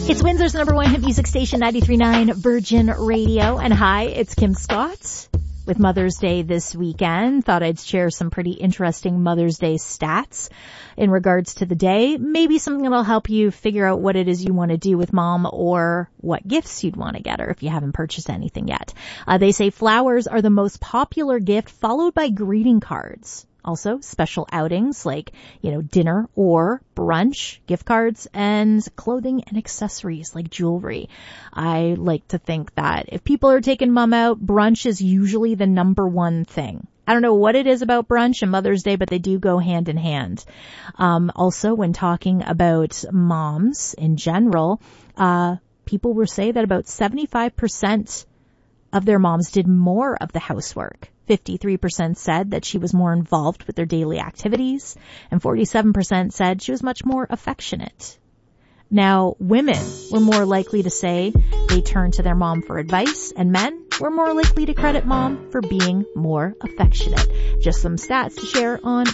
It's Windsor's number one hit music station, 93.9 Virgin Radio. And hi, it's Kim Scott. With Mother's Day this weekend, thought I'd share some pretty interesting Mother's Day stats in regards to the day. Maybe something that'll help you figure out what it is you want to do with mom or what gifts you'd want to get her if you haven't purchased anything yet. They say flowers are the most popular gift, followed by greeting cards. Also, special outings like, dinner or brunch, gift cards, and clothing and accessories like jewelry. I like to think that if people are taking mom out, brunch is usually the number one thing. I don't know what it is about brunch and Mother's Day, but they do go hand in hand. Also, when talking about moms in general, people will say that about 75% of their moms did more of the housework. 53% said that she was more involved with their daily activities, and 47% said she was much more affectionate. Now, women were more likely to say they turned to their mom for advice, and men were more likely to credit mom for being more affectionate. Just some stats to share on